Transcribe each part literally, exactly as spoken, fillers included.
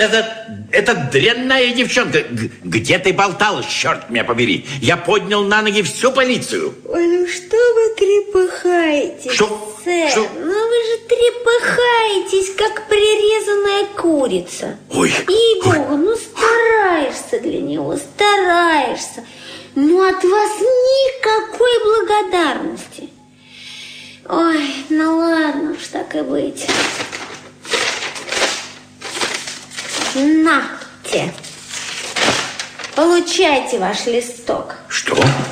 это, это дрянная девчонка. Где ты болталась, черт меня побери? Я поднял на ноги всю полицию. Ой, ну что вы трепыхаетесь, что? сэр? Что? Ну вы же трепыхаетесь, как прирезанная курица. Ой. Ей-богу, ну стараешься для него, стараешься. Но от вас никакой благодарности. Ой, ну ладно уж, так и быть. Нате. Получайте ваш листок. Что?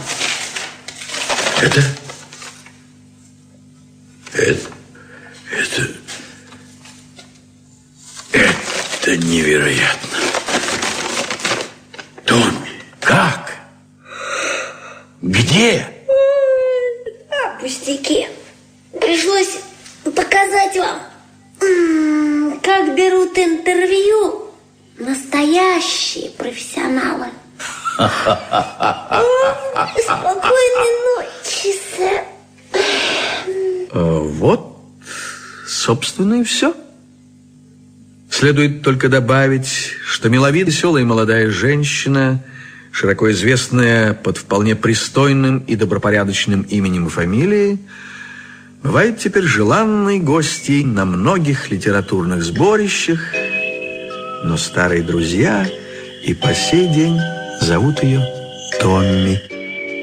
Это? Это? Это? Это невероятно. Томми, как? Где? А, пустяки. Пришлось показать вам, как берут интервью настоящие профессионалы. Спокойной ночи, сэр. Вот, собственно, и все. Следует только добавить, что миловидная, веселая и молодая женщина, широко известная под вполне пристойным и добропорядочным именем и фамилией, бывает теперь желанной гостьей на многих литературных сборищах, но старые друзья и по сей день зовут ее Томми.